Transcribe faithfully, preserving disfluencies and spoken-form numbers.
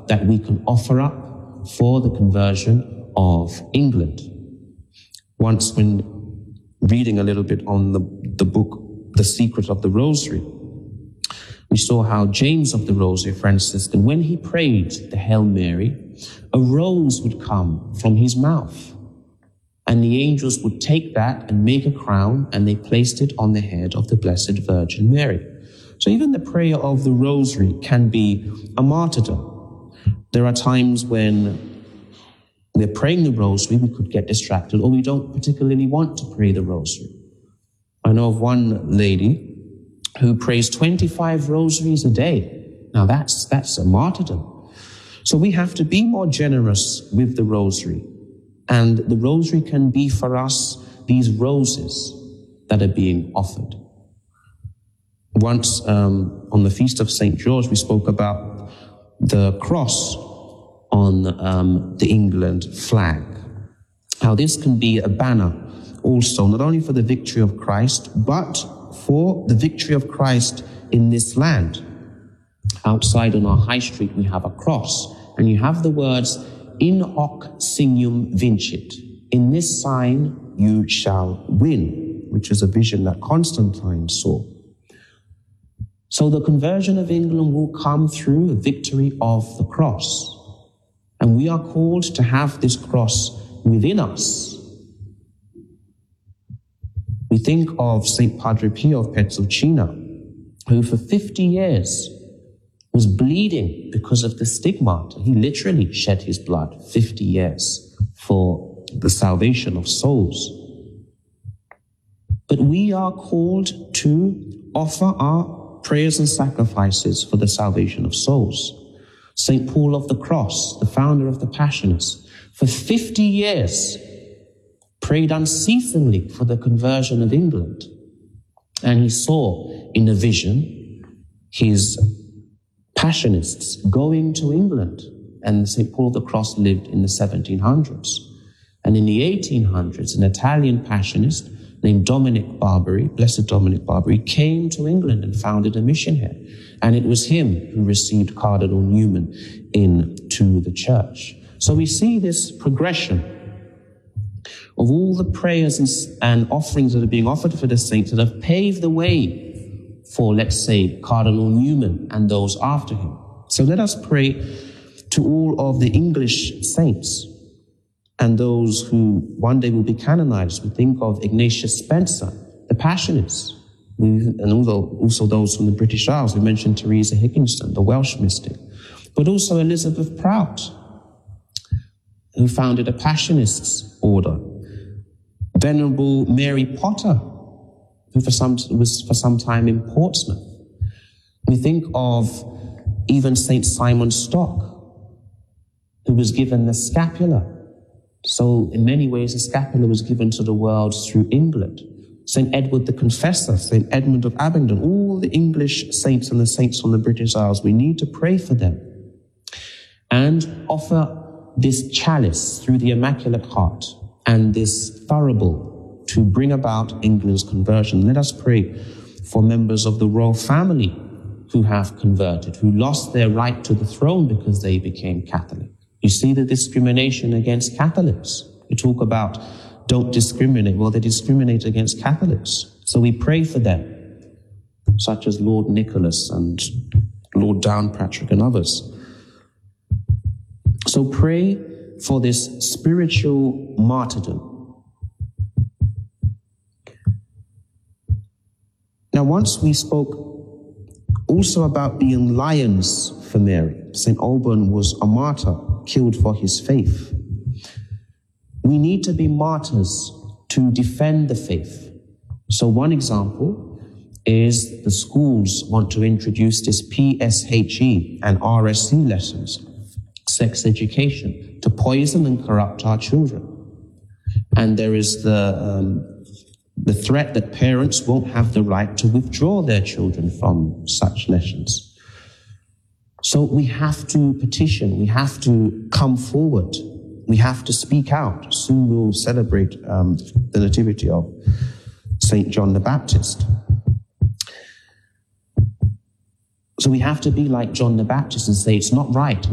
that we can offer up for the conversion of England. Once, when reading a little bit on the, the book, The Secret of the Rosary, we saw how James of the Rosary Franciscan, when he prayed the Hail Mary, a rose would come from his mouth. And the angels would take that and make a crown, and they placed it on the head of the Blessed Virgin Mary. So even the prayer of the Rosary can be a martyrdom. There are times when we're praying the Rosary, we could get distracted, or we don't particularly want to pray the Rosary. I know of one lady who prays twenty-five rosaries a day. Now that's, that's a martyrdom. So we have to be more generous with the Rosary. And the Rosary can be for us these roses that are being offered. Once um, on the Feast of Saint George, we spoke about the cross on um, the England flag. How this can be a banner also, not only for the victory of Christ, but for the victory of Christ in this land. Outside on our high street, we have a cross, and you have the words, "In hoc signum vincit." In this sign you shall win, which is a vision that Constantine saw. So the conversion of England will come through the victory of the cross. And we are called to have this cross within us. We think of Saint Padre Pio of Petrelcina, who for fifty years was bleeding because of the stigmata. He literally shed his blood fifty years for the salvation of souls. But we are called to offer our prayers and sacrifices for the salvation of souls. Saint Paul of the Cross, the founder of the Passionists, for fifty years prayed unceasingly for the conversion of England. And he saw in a vision his Passionists going to England. And Saint Paul of the Cross lived in the seventeen hundreds. And in the eighteen hundreds, an Italian Passionist named Dominic Barbary, Blessed Dominic Barbary, came to England and founded a mission here. And it was him who received Cardinal Newman into the church. So we see this progression of all the prayers and, and offerings that are being offered for the saints that have paved the way for, let's say, Cardinal Newman and those after him. So let us pray to all of the English saints and those who one day will be canonized. We think of Ignatius Spencer, the Passionists, and also those from the British Isles. We mentioned Teresa Higginson, the Welsh mystic, but also Elizabeth Prout, who founded a Passionists order. Venerable Mary Potter, who for some, was for some time in Portsmouth. We think of even Saint Simon Stock, who was given the scapula. So in many ways, the scapula was given to the world through England. Saint Edward the Confessor, Saint Edmund of Abingdon, all the English saints and the saints from the British Isles, we need to pray for them and offer this chalice through the Immaculate Heart and this thurible to bring about England's conversion. Let us pray for members of the royal family who have converted, who lost their right to the throne because they became Catholic. You see the discrimination against Catholics. We talk about don't discriminate. Well, they discriminate against Catholics. So we pray for them, such as Lord Nicholas and Lord Downpatrick and others. So pray for this spiritual martyrdom. Now, once we spoke also about being lions for Mary. Saint Alban was a martyr, killed for his faith. We need to be martyrs to defend the faith. So one example is the schools want to introduce this P S H E and R S C lessons, sex education, to poison and corrupt our children. And there is the um, the threat that parents won't have the right to withdraw their children from such lessons. So we have to petition, we have to come forward, we have to speak out. Soon we'll celebrate um, the nativity of Saint John the Baptist. So we have to be like John the Baptist and say it's not right.